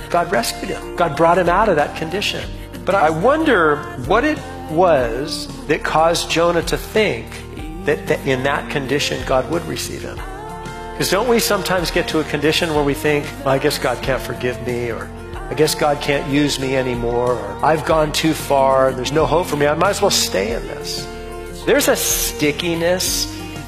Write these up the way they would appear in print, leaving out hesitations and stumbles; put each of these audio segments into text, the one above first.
God rescued him. God brought him out of that condition. But I wonder what it was that caused Jonah to think that in that condition God would receive him. Because don't we sometimes get to a condition where we think, well, I guess God can't forgive me, or I guess God can't use me anymore, or I've gone too far, there's no hope for me, I might as well stay in this. There's a stickiness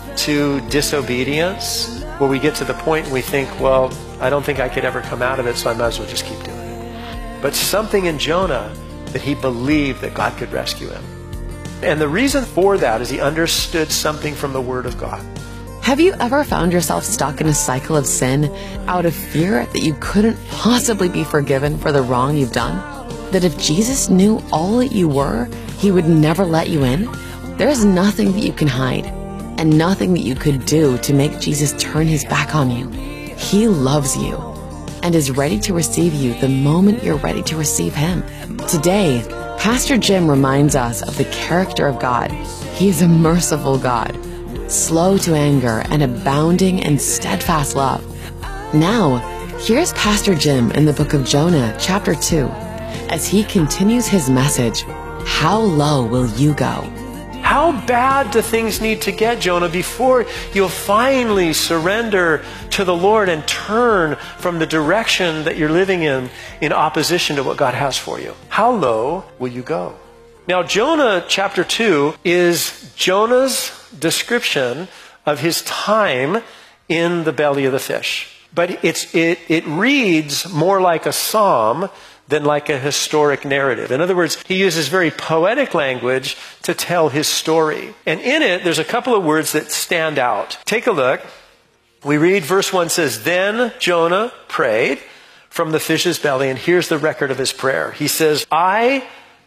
to disobedience where we get to the point and we think, well, I don't think I could ever come out of it, so I might as well just keep doing it. But something in Jonah that he believed that God could rescue him. And the reason for that is he understood something from the Word of God. Have you ever found yourself stuck in a cycle of sin out of fear that you couldn't possibly be forgiven for the wrong you've done? That if Jesus knew all that you were, he would never let you in? There's nothing that you can hide and nothing that you could do to make Jesus turn his back on you. He loves you and is ready to receive you the moment you're ready to receive him. Today, Pastor Jim reminds us of the character of God. He is a merciful God, slow to anger and abounding in steadfast love. Now, here's Pastor Jim in the book of Jonah, chapter 2, as he continues his message, How Low Will You Go? How bad do things need to get, Jonah, before you'll finally surrender to the Lord and turn from the direction that you're living in opposition to what God has for you? How low will you go? Now, Jonah chapter 2 is Jonah's description of his time in the belly of the fish. But it reads more like a psalm than like a historic narrative. In other words, he uses very poetic language to tell his story. And in it, there's a couple of words that stand out. Take a look. We read verse 1 says, Then Jonah prayed from the fish's belly, and here's the record of his prayer. He says, I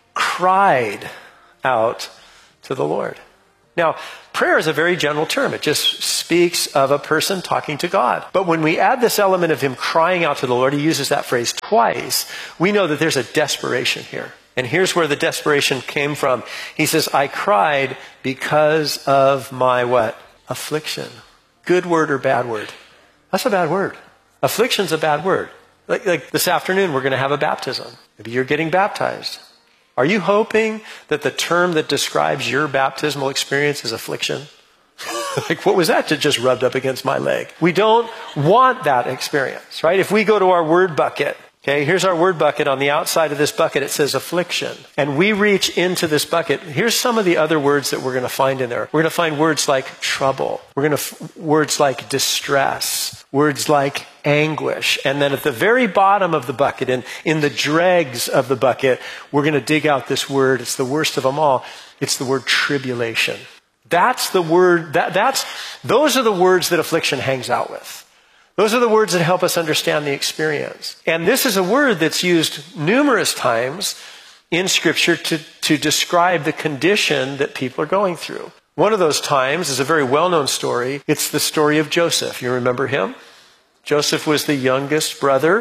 cried out to the Lord. Now, prayer is a very general term. It just speaks of a person talking to God. But when we add this element of him crying out to the Lord, he uses that phrase twice, we know that there's a desperation here. And here's where the desperation came from. He says, I cried because of my what? Affliction. Good word or bad word? That's a bad word. Affliction's a bad word. Like this afternoon, we're going to have a baptism. Maybe you're getting baptized. Are you hoping that the term that describes your baptismal experience is affliction? Like, what was that that just rubbed up against my leg? We don't want that experience, right? If we go to our word bucket, okay, here's our word bucket. On the outside of this bucket, it says affliction. And we reach into this bucket. Here's some of the other words that we're going to find in there. We're going to find words like trouble. We're going to words like distress. Words like anguish. And then at the very bottom of the bucket, in the dregs of the bucket, we're going to dig out this word. It's the worst of them all. It's the word tribulation. That's the word, those are the words that affliction hangs out with. Those are the words that help us understand the experience. And this is a word that's used numerous times in Scripture to describe the condition that people are going through. One of those times is a very well-known story. It's the story of Joseph. You remember him? Joseph was the youngest brother,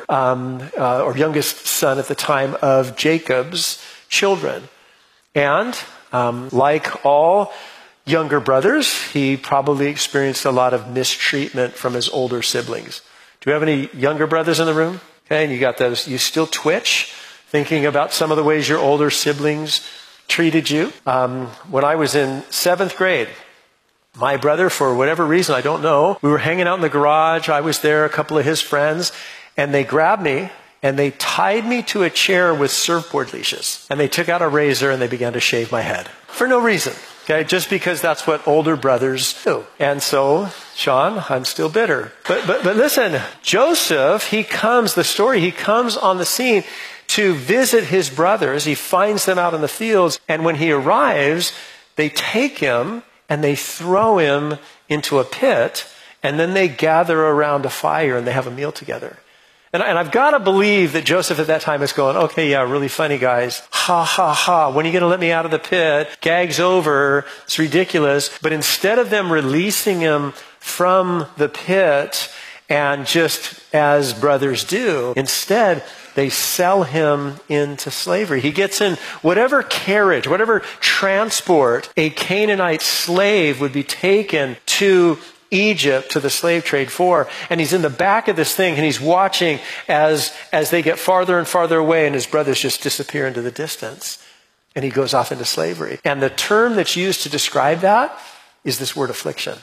or youngest son at the time of Jacob's children. And like all younger brothers, he probably experienced a lot of mistreatment from his older siblings. Do we have any younger brothers in the room? Okay, and you got those. You still twitch thinking about some of the ways your older siblings treated you. When I was in 7th grade, my brother, for whatever reason, I don't know, we were hanging out in the garage. I was there, a couple of his friends, and they grabbed me and they tied me to a chair with surfboard leashes. And they took out a razor and they began to shave my head for no reason. Okay, just because that's what older brothers do. And so, Sean, I'm still bitter. But listen, Joseph, he comes on the scene to visit his brothers. He finds them out in the fields. And when he arrives, they take him and they throw him into a pit, and then they gather around a fire and they have a meal together. And I've got to believe that Joseph at that time is going, okay, yeah, really funny, guys. Ha, ha, ha. When are you going to let me out of the pit? Gag's over. It's ridiculous. But instead of them releasing him from the pit, and just as brothers do, instead, they sell him into slavery. He gets in whatever carriage, whatever transport a Canaanite slave would be taken to Egypt to the slave trade for. And he's in the back of this thing and he's watching as they get farther and farther away and his brothers just disappear into the distance. And he goes off into slavery. And the term that's used to describe that is this word affliction.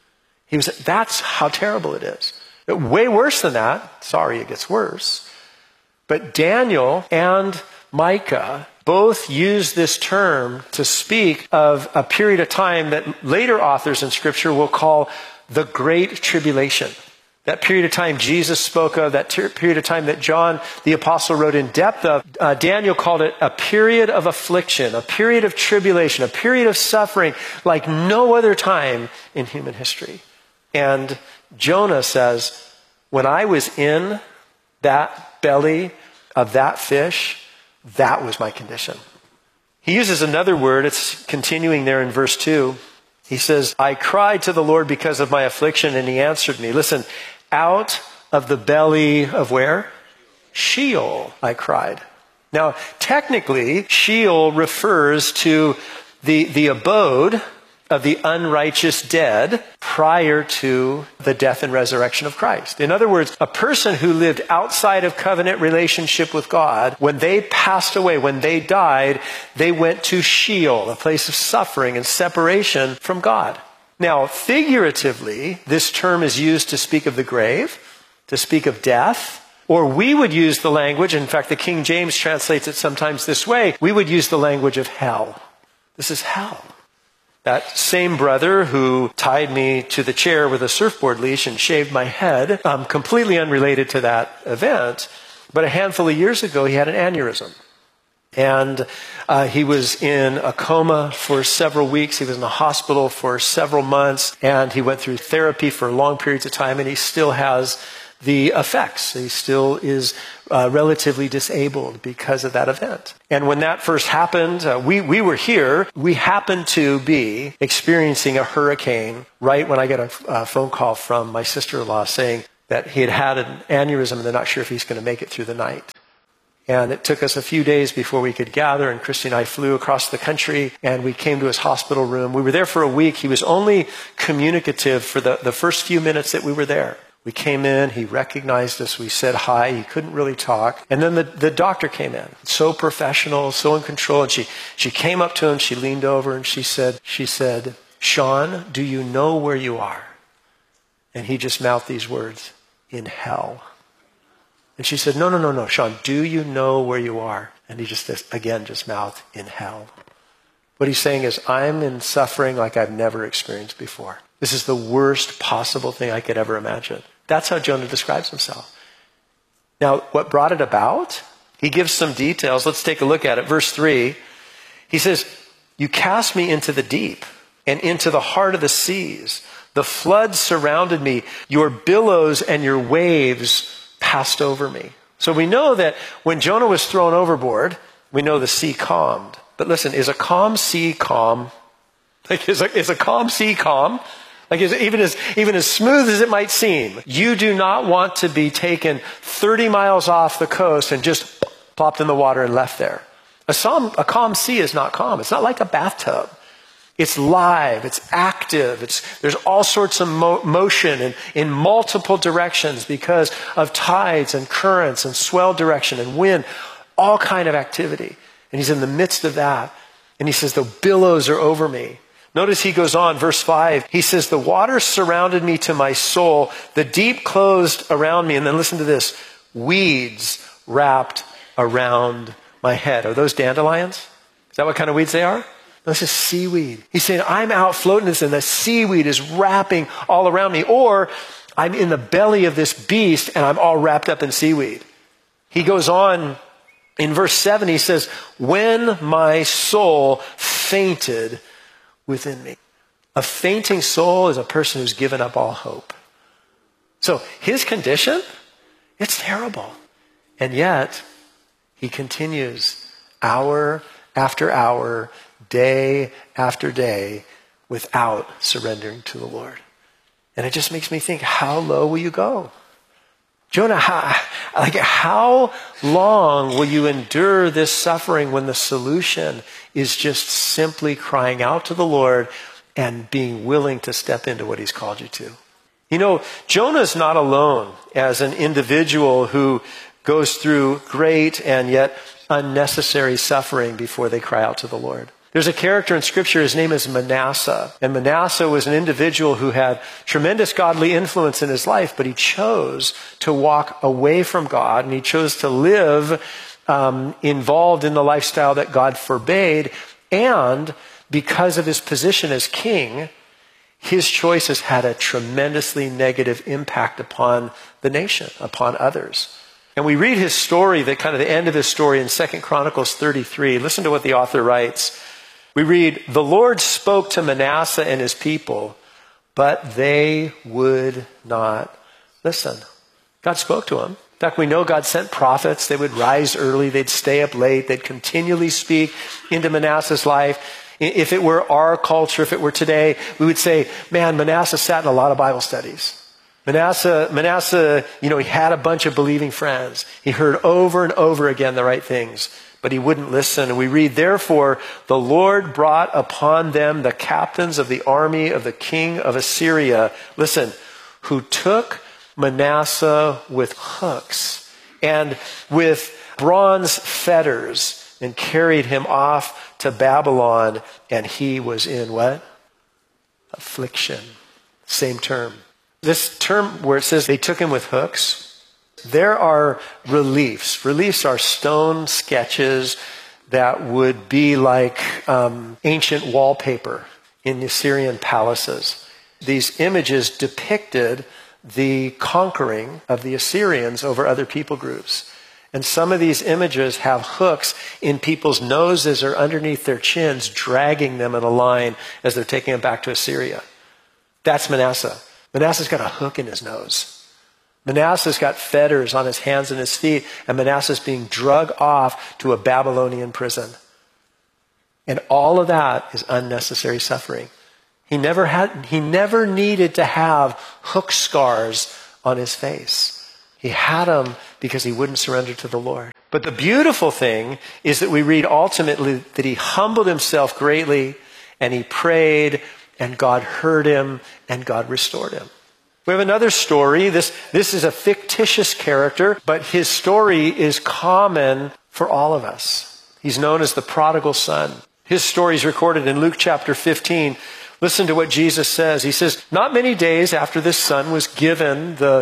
That's how terrible it is. Way worse than that. Sorry, it gets worse. But Daniel and Micah both use this term to speak of a period of time that later authors in Scripture will call the Great Tribulation. That period of time Jesus spoke of, that period of time that John the Apostle wrote in depth of, Daniel called it a period of affliction, a period of tribulation, a period of suffering like no other time in human history. And Jonah says, when I was in that belly of that fish, that was my condition. He uses another word. It's continuing there in verse 2. He says, I cried to the Lord because of my affliction, and he answered me. Listen, out of the belly of where? Sheol, I cried. Now, technically, Sheol refers to the abode of the unrighteous dead prior to the death and resurrection of Christ. In other words, a person who lived outside of covenant relationship with God, when they passed away, when they died, they went to Sheol, a place of suffering and separation from God. Now, figuratively, this term is used to speak of the grave, to speak of death, or we would use the language, in fact, the King James translates it sometimes this way, we would use the language of hell. This is hell. That same brother who tied me to the chair with a surfboard leash and shaved my head, completely unrelated to that event, but a handful of years ago he had an aneurysm. And he was in a coma for several weeks. He was in the hospital for several months, and he went through therapy for long periods of time, and he still has the effects. He still is relatively disabled because of that event. And when that first happened, we were here. We happened to be experiencing a hurricane right when I got a phone call from my sister-in-law saying that he had an aneurysm and they're not sure if he's going to make it through the night. And it took us a few days before we could gather, and Christy and I flew across the country, and we came to his hospital room. We were there for a week. He was only communicative for the first few minutes that we were there. We came in, he recognized us, we said hi, he couldn't really talk. And then the doctor came in, so professional, so in control, and she came up to him, she leaned over and she said, Sean, do you know where you are? And he just mouthed these words, in hell. And she said, no, Sean, do you know where you are? And he just mouthed, in hell. What he's saying is, I'm in suffering like I've never experienced before. This is the worst possible thing I could ever imagine. That's how Jonah describes himself. Now, what brought it about? He gives some details. Let's take a look at it. Verse 3, he says, you cast me into the deep and into the heart of the seas. The floods surrounded me. Your billows and your waves passed over me. So we know that when Jonah was thrown overboard, we know the sea calmed. But listen, is a calm sea calm? Like, is a calm sea calm? Like, is it even as smooth as it might seem? You do not want to be taken 30 miles off the coast and just plopped in the water and left there. A calm sea is not calm. It's not like a bathtub. It's live. It's active. There's all sorts of motion in multiple directions because of tides and currents and swell direction and wind, all kind of activity. And he's in the midst of that. And he says, the billows are over me. Notice he goes on, verse 5. He says, the waters surrounded me to my soul. The deep closed around me. And then listen to this. Weeds wrapped around my head. Are those dandelions? Is that what kind of weeds they are? This is seaweed. He's saying, I'm out floating this and the seaweed is wrapping all around me. Or I'm in the belly of this beast and I'm all wrapped up in seaweed. He goes on in verse 7. He says, when my soul fainted within me. A fainting soul is a person who's given up all hope. So his condition, it's terrible. And yet, he continues hour after hour, day after day, without surrendering to the Lord. And it just makes me think, how low will you go? Jonah, how long will you endure this suffering when the solution is just simply crying out to the Lord and being willing to step into what he's called you to. You know, Jonah's not alone as an individual who goes through great and yet unnecessary suffering before they cry out to the Lord. There's a character in Scripture, his name is Manasseh. And Manasseh was an individual who had tremendous godly influence in his life, but he chose to walk away from God, and he chose to live involved in the lifestyle that God forbade. And because of his position as king, his choices had a tremendously negative impact upon the nation, upon others. And we read his story, the kind of the end of his story in 2 Chronicles 33. Listen to what the author writes. We read, "The Lord spoke to Manasseh and his people, but they would not listen." God spoke to him. In fact, we know God sent prophets. They would rise early. They'd stay up late. They'd continually speak into Manasseh's life. If it were our culture, if it were today, we would say, man, Manasseh sat in a lot of Bible studies. Manasseh, you know, he had a bunch of believing friends. He heard over and over again the right things, but he wouldn't listen. And we read, "Therefore, the Lord brought upon them the captains of the army of the king of Assyria," listen, "who took Manasseh with hooks and with bronze fetters and carried him off to Babylon, and he was in" what? Affliction. Same term. This term where it says they took him with hooks, there are reliefs. Reliefs are stone sketches that would be like ancient wallpaper in Assyrian palaces. These images depicted the conquering of the Assyrians over other people groups. And some of these images have hooks in people's noses or underneath their chins, dragging them in a line as they're taking them back to Assyria. That's Manasseh. Manasseh's got a hook in his nose. Manasseh's got fetters on his hands and his feet, and Manasseh's being dragged off to a Babylonian prison. And all of that is unnecessary suffering. He never needed to have hook scars on his face. He had them because he wouldn't surrender to the Lord. But the beautiful thing is that we read ultimately that he humbled himself greatly and he prayed and God heard him and God restored him. We have another story. This is a fictitious character, but his story is common for all of us. He's known as the prodigal son. His story is recorded in Luke chapter 15. Listen to what Jesus says. He says, "Not many days after this son was given the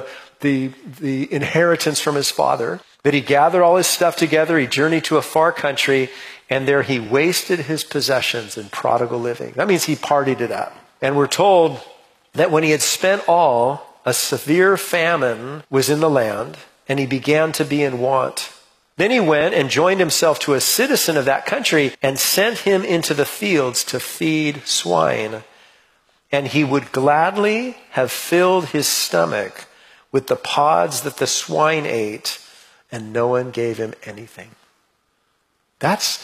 inheritance from his father, that he gathered all his stuff together, he journeyed to a far country, and there he wasted his possessions in prodigal living." That means he partied it up. And we're told that when he had spent all, a severe famine was in the land, and he began to be in want. Then he went and joined himself to a citizen of that country and sent him into the fields to feed swine. And he would gladly have filled his stomach with the pods that the swine ate, and no one gave him anything. That's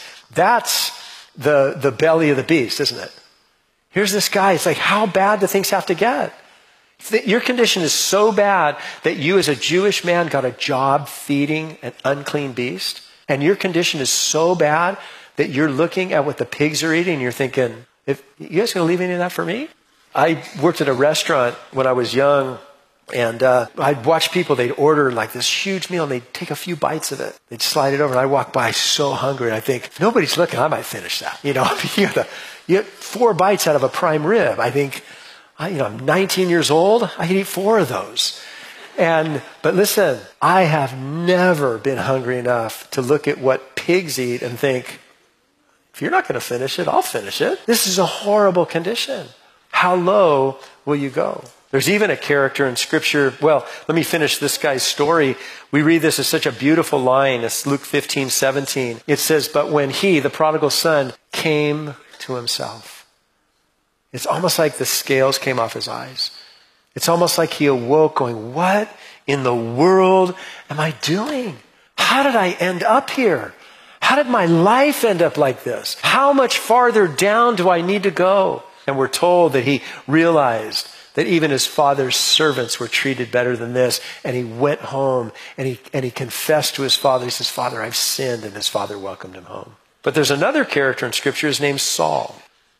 the belly of the beast, isn't it? Here's this guy. It's like, how bad do things have to get? Your condition is so bad that you as a Jewish man got a job feeding an unclean beast. And your condition is so bad that you're looking at what the pigs are eating and you're thinking, "If you guys going to leave any of that for me?" I worked at a restaurant when I was young, and I'd watch people, they'd order like this huge meal and they'd take a few bites of it. They'd slide it over and I'd walk by so hungry and I think, nobody's looking, I might finish that. You know, you get 4 bites out of a prime rib. I think, I'm 19 years old. I can eat 4 of those. But listen, I have never been hungry enough to look at what pigs eat and think, if you're not going to finish it, I'll finish it. This is a horrible condition. How low will you go? There's even a character in Scripture. Well, let me finish this guy's story. We read this as such a beautiful line. It's Luke 15:17. It says, "But when he, the prodigal son, came to himself." It's almost like the scales came off his eyes. It's almost like he awoke going, what in the world am I doing? How did I end up here? How did my life end up like this? How much farther down do I need to go? And we're told that he realized that even his father's servants were treated better than this. And he went home and he confessed to his father. He says, "Father, I've sinned." And his father welcomed him home. But there's another character in Scripture. His name's Saul.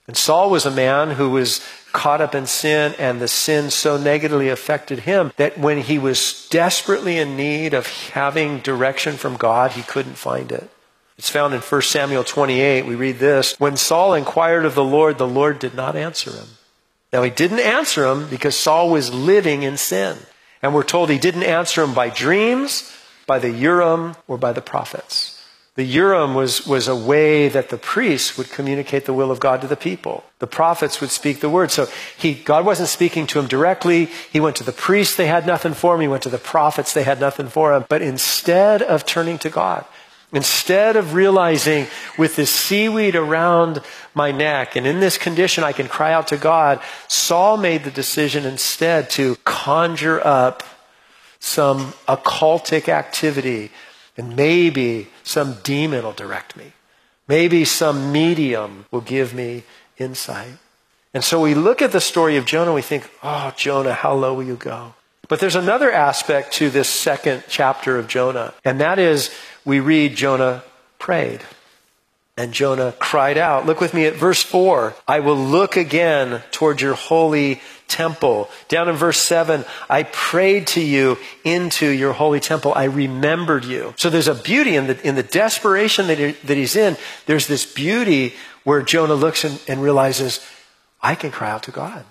And Saul was a man who was caught up in sin, and the sin so negatively affected him that when he was desperately in need of having direction from God, he couldn't find it. It's found in 1 Samuel 28. We read this: when Saul inquired of the Lord did not answer him. Now, he didn't answer him because Saul was living in sin. And we're told he didn't answer him by dreams, by the Urim, or by the prophets. The Urim was a way that the priests would communicate the will of God to the people. The prophets would speak the word. So God wasn't speaking to him directly. He went to the priests, they had nothing for him. He went to the prophets, they had nothing for him. But instead of turning to God, instead of realizing with this seaweed around my neck and in this condition I can cry out to God, Saul made the decision instead to conjure up some occultic activity, and maybe some demon will direct me. Maybe some medium will give me insight. And so we look at the story of Jonah and we think, oh, Jonah, how low will you go? But there's another aspect to this second chapter of Jonah, and that is we read Jonah prayed. And Jonah cried out. Look with me at verse 4. I will look again toward your holy temple. Down in verse 7, I prayed to you into your holy temple. I remembered you. So there's a beauty in the desperation that he's in. There's this beauty where Jonah looks and realizes, I can cry out to God.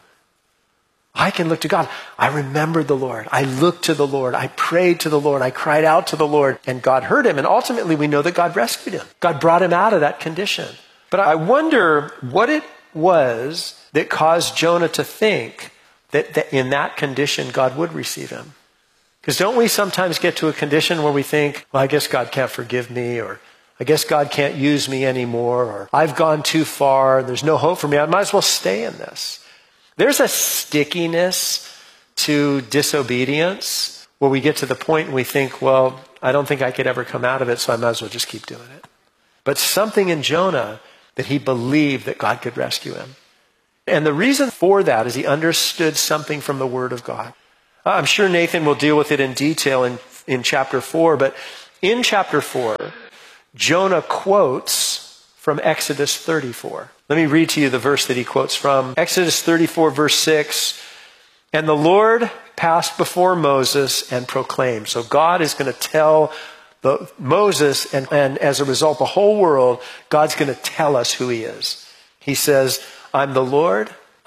I can look to God. I remembered the Lord. I looked to the Lord. I prayed to the Lord. I cried out to the Lord, and God heard him. And ultimately, we know that God rescued him. God brought him out of that condition. But I wonder what it was that caused Jonah to think that in that condition, God would receive him. Because don't we sometimes get to a condition where we think, well, I guess God can't forgive me, or I guess God can't use me anymore, or I've gone too far, there's no hope for me, I might as well stay in this. There's a stickiness to disobedience where we get to the point and we think, well, I don't think I could ever come out of it, so I might as well just keep doing it. But something in Jonah that he believed that God could rescue him. And the reason for that is he understood something from the Word of God. I'm sure Nathan will deal with it in detail in chapter 4, but in chapter 4, Jonah quotes from Exodus 34. Let me read to you the verse that he quotes from. Exodus 34, verse 6. And the Lord passed before Moses and proclaimed. So God is going to tell Moses, and as a result, the whole world, God's going to tell us who he is. He says, I'm the Lord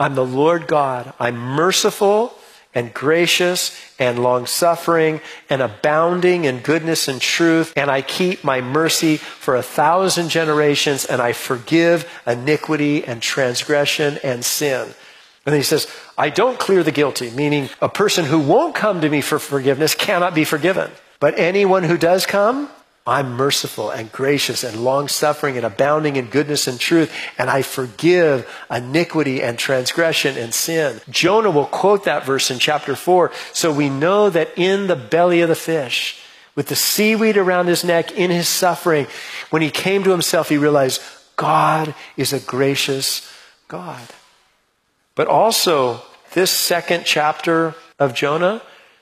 God. I'm merciful and gracious and long-suffering and abounding in goodness and truth. And I keep my mercy for 1,000 generations, and I forgive iniquity and transgression and sin. And then he says, I don't clear the guilty, meaning a person who won't come to me for forgiveness cannot be forgiven. But anyone who does come, I'm merciful and gracious and long-suffering and abounding in goodness and truth, and I forgive iniquity and transgression and sin. Jonah will quote that verse in chapter 4, so we know that in the belly of the fish, with the seaweed around his neck, in his suffering, when he came to himself, he realized God is a gracious God. But also, this second chapter of Jonah,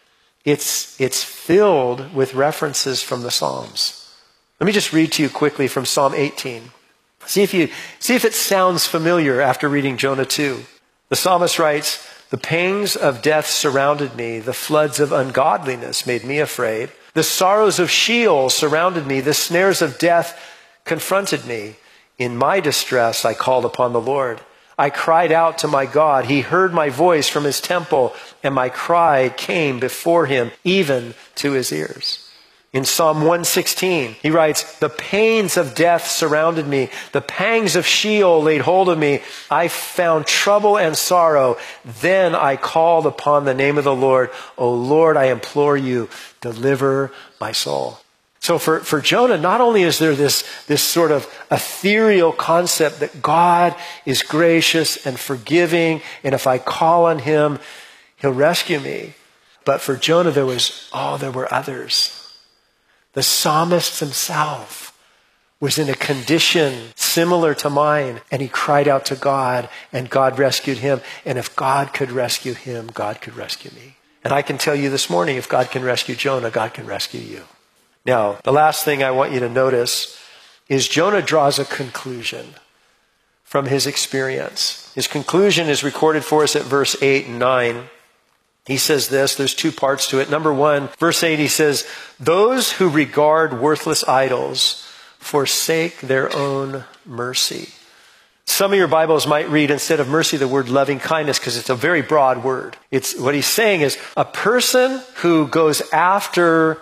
it's filled with references from the Psalms. Let me just read to you quickly from Psalm 18. See if it sounds familiar after reading Jonah 2. The psalmist writes, the pangs of death surrounded me. The floods of ungodliness made me afraid. The sorrows of Sheol surrounded me. The snares of death confronted me. In my distress, I called upon the Lord. I cried out to my God. He heard my voice from his temple, and my cry came before him, even to his ears. In Psalm 116, he writes, the pains of death surrounded me. The pangs of Sheol laid hold of me. I found trouble and sorrow. Then I called upon the name of the Lord. O Lord, I implore you, deliver my soul. So for Jonah, not only is there this sort of ethereal concept that God is gracious and forgiving, and if I call on him, he'll rescue me. But for Jonah, there were others. The psalmist himself was in a condition similar to mine, and he cried out to God, and God rescued him. And if God could rescue him, God could rescue me. And I can tell you this morning, if God can rescue Jonah, God can rescue you. Now, the last thing I want you to notice is Jonah draws a conclusion from his experience. His conclusion is recorded for us at verse 8 and 9. He says this, there's two parts to it. Number one, verse 8, he says, those who regard worthless idols forsake their own mercy. Some of your Bibles might read, instead of mercy, the word loving kindness, because it's a very broad word. It's what he's saying is a person who goes after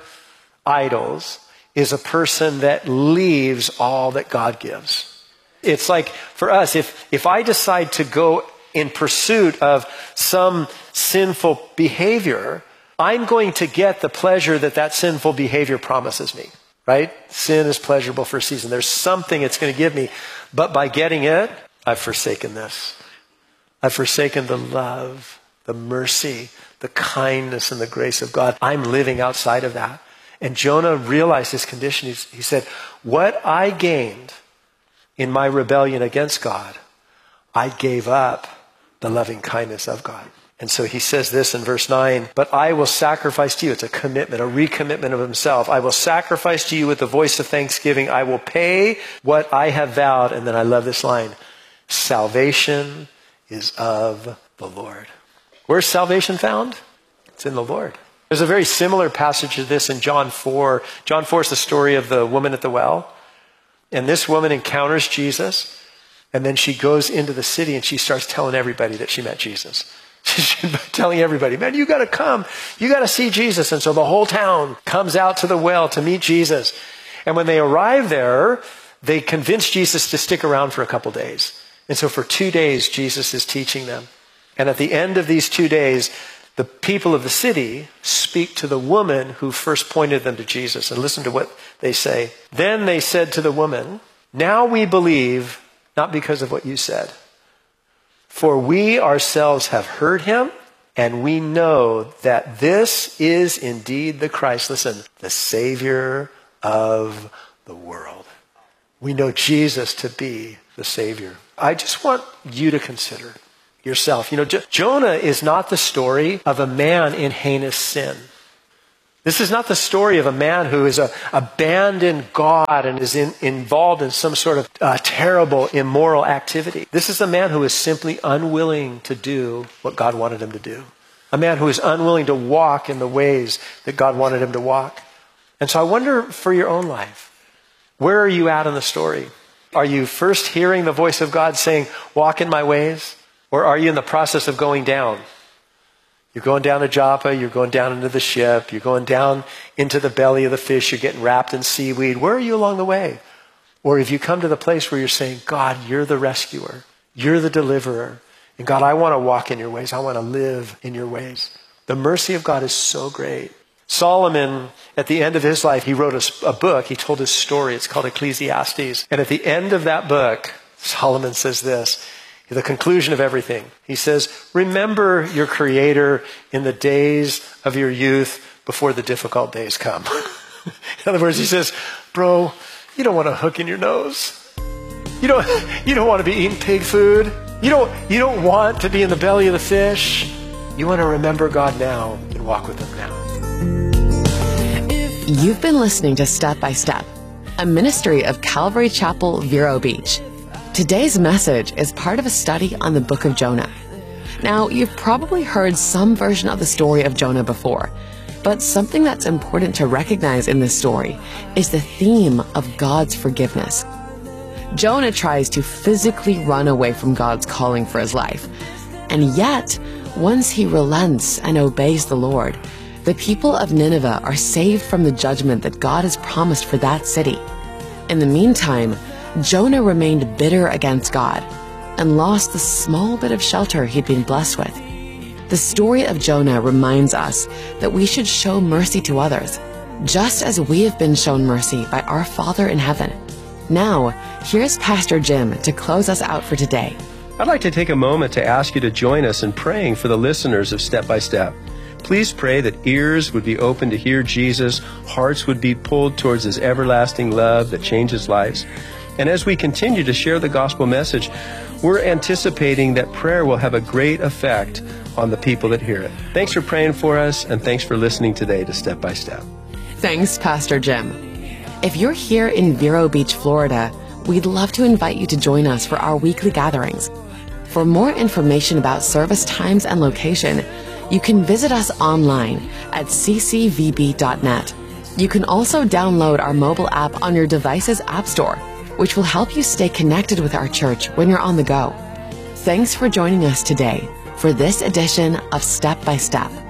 idols is a person that leaves all that God gives. It's like for us, if I decide to go in pursuit of some sinful behavior, I'm going to get the pleasure that sinful behavior promises me. Right? Sin is pleasurable for a season. There's something it's going to give me. But by getting it, I've forsaken this. I've forsaken the love, the mercy, the kindness, and the grace of God. I'm living outside of that. And Jonah realized his condition. He said, what I gained in my rebellion against God, I gave up the loving kindness of God. And so he says this in verse 9, but I will sacrifice to you. It's a commitment, a recommitment of himself. I will sacrifice to you with the voice of thanksgiving. I will pay what I have vowed. And then I love this line, salvation is of the Lord. Where's salvation found? It's in the Lord. There's a very similar passage to this in John 4. John 4 is the story of the woman at the well. And this woman encounters Jesus. And then she goes into the city and she starts telling everybody that she met Jesus. She's telling everybody, man, you got to come. You got to see Jesus. And so the whole town comes out to the well to meet Jesus. And when they arrive there, they convince Jesus to stick around for a couple days. And so for 2 days, Jesus is teaching them. And at the end of these 2 days, the people of the city speak to the woman who first pointed them to Jesus. And listen to what they say. Then they said to the woman, now we believe, not because of what you said. For we ourselves have heard him, and we know that this is indeed the Christ. Listen, the Savior of the world. We know Jesus to be the Savior. I just want you to consider yourself. You know, Jonah is not the story of a man in heinous sin. This is not the story of a man who has abandoned God and is involved in some sort of terrible, immoral activity. This is a man who is simply unwilling to do what God wanted him to do. A man who is unwilling to walk in the ways that God wanted him to walk. And so I wonder for your own life, where are you at in the story? Are you first hearing the voice of God saying, walk in my ways? Or are you in the process of going down? You're going down to Joppa, you're going down into the ship, you're going down into the belly of the fish, you're getting wrapped in seaweed. Where are you along the way? Or have you come to the place where you're saying, God, you're the rescuer, you're the deliverer, and God, I want to walk in your ways, I want to live in your ways. The mercy of God is so great. Solomon, at the end of his life, he wrote a book, he told his story, it's called Ecclesiastes. And at the end of that book, Solomon says this, the conclusion of everything. He says, remember your Creator in the days of your youth before the difficult days come. In other words, he says, bro, you don't want a hook in your nose. You don't want to be eating pig food. You don't want to be in the belly of the fish. You want to remember God now and walk with him now. You've been listening to Step by Step, a ministry of Calvary Chapel, Vero Beach. Today's message is part of a study on the book of Jonah. Now, you've probably heard some version of the story of Jonah before, but something that's important to recognize in this story is the theme of God's forgiveness. Jonah tries to physically run away from God's calling for his life, and yet, once he relents and obeys the Lord, the people of Nineveh are saved from the judgment that God has promised for that city. In the meantime, Jonah remained bitter against God and lost the small bit of shelter he'd been blessed with. The story of Jonah reminds us that we should show mercy to others, just as we have been shown mercy by our Father in heaven. Now, here's Pastor Jim to close us out for today. I'd like to take a moment to ask you to join us in praying for the listeners of Step by Step. Please pray that ears would be open to hear Jesus, hearts would be pulled towards his everlasting love that changes lives. And as we continue to share the gospel message, we're anticipating that prayer will have a great effect on the people that hear it. Thanks for praying for us, and thanks for listening today to Step by Step. Thanks, Pastor Jim. If you're here in Vero Beach, Florida, we'd love to invite you to join us for our weekly gatherings. For more information about service times and location, you can visit us online at ccvb.net. You can also download our mobile app on your device's app store, which will help you stay connected with our church when you're on the go. Thanks for joining us today for this edition of Step by Step.